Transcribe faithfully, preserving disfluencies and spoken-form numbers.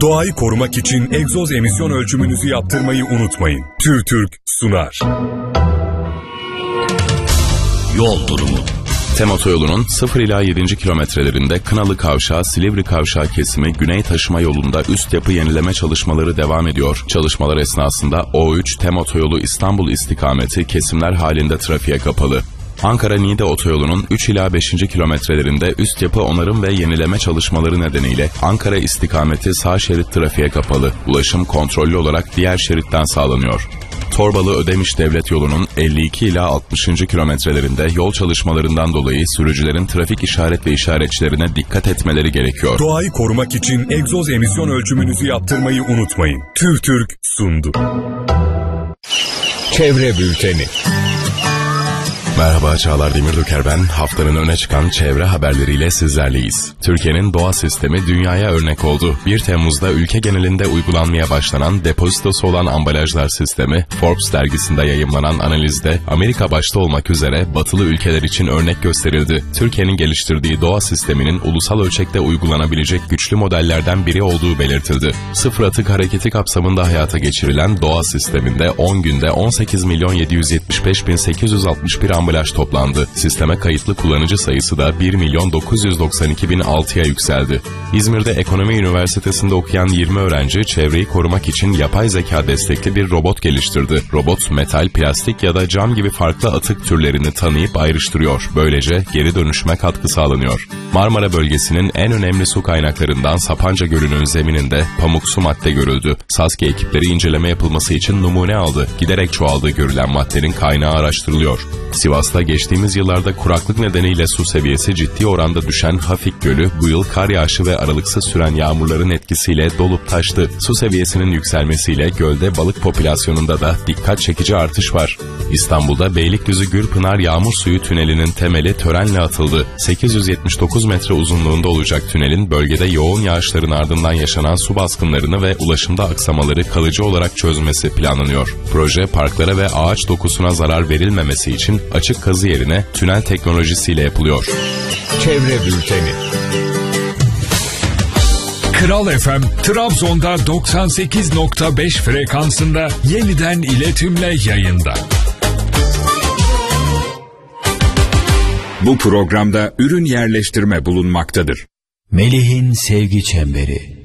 Doğayı korumak için egzoz emisyon ölçümünüzü yaptırmayı unutmayın. TÜRTÜRK sunar. Yol durumu. TEM otoyolunun sıfır ila yedinci kilometrelerinde Kınalı Kavşağı, Silivri Kavşağı kesimi Güney Taşıma yolunda üst yapı yenileme çalışmaları devam ediyor. Çalışmalar esnasında O üç TEM otoyolu İstanbul istikameti kesimler halinde trafiğe kapalı. Ankara-Niğde otoyolunun üç ila beşinci kilometrelerinde üst yapı onarım ve yenileme çalışmaları nedeniyle Ankara istikameti sağ şerit trafiğe kapalı. Ulaşım kontrollü olarak diğer şeritten sağlanıyor. Torbalı-Ödemiş devlet yolunun elli iki ila altmışıncı kilometrelerinde yol çalışmalarından dolayı sürücülerin trafik işaret ve işaretçilerine dikkat etmeleri gerekiyor. Doğayı korumak için egzoz emisyon ölçümünüzü yaptırmayı unutmayın. TÜRTÜRK sundu. Çevre Bülteni. Merhaba, Çağlar Demirdöker ben. Haftanın öne çıkan çevre haberleriyle sizlerleyiz. Türkiye'nin doğa sistemi dünyaya örnek oldu. bir Temmuz'da ülke genelinde uygulanmaya başlanan depozitosu olan ambalajlar sistemi, Forbes dergisinde yayımlanan analizde Amerika başta olmak üzere batılı ülkeler için örnek gösterildi. Türkiye'nin geliştirdiği doğa sisteminin ulusal ölçekte uygulanabilecek güçlü modellerden biri olduğu belirtildi. Sıfır atık hareketi kapsamında hayata geçirilen doğa sisteminde on günde on sekiz milyon yedi yüz yetmiş beş bin sekiz yüz altmış bir ambalaj toplandı. Sisteme kayıtlı kullanıcı sayısı da bir milyon dokuz yüz doksan iki bin altıya yükseldi. İzmir'de Ekonomi Üniversitesi'nde okuyan yirmi öğrenci çevreyi korumak için yapay zeka destekli bir robot geliştirdi. Robot metal, plastik ya da cam gibi farklı atık türlerini tanıyıp ayrıştırıyor. Böylece geri dönüşüme katkı sağlanıyor. Marmara bölgesinin en önemli su kaynaklarından Sapanca Gölü'nün zemininde pamuksu madde görüldü. SASK ekipleri inceleme yapılması için numune aldı. Giderek çoğaldığı görülen maddenin kaynağı araştırılıyor. Sivas'ta geçtiğimiz yıllarda kuraklık nedeniyle su seviyesi ciddi oranda düşen Hafik Gölü bu yıl kar yağışı ve aralıksız süren yağmurların etkisiyle dolup taştı. Su seviyesinin yükselmesiyle gölde balık popülasyonunda da dikkat çekici artış var. İstanbul'da Beylikdüzü Gürpınar Yağmur Suyu Tüneli'nin temeli törenle atıldı. sekiz yüz yetmiş dokuz metre uzunluğunda olacak tünelin bölgede yoğun yağışların ardından yaşanan su baskınlarını ve ulaşımda aksamaları kalıcı olarak çözmesi planlanıyor. Proje parklara ve ağaç dokusuna zarar verilmemesi için açık kazı yerine tünel teknolojisiyle yapılıyor. Çevre Bülteni. Kral F M, Trabzon'da doksan sekiz nokta beş frekansında yeniden iletimle yayında. Bu programda ürün yerleştirme bulunmaktadır. Melih'in sevgi çemberi.